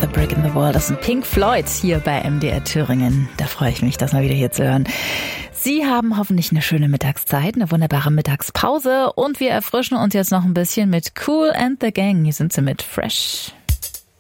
the Brick in the Wall. Das sind Pink Floyd hier bei MDR Thüringen. Da freue ich mich, das mal wieder hier zu hören. Sie haben hoffentlich eine schöne Mittagszeit, eine wunderbare Mittagspause und wir erfrischen uns jetzt noch ein bisschen mit Kool and the Gang. Hier sind sie mit Fresh.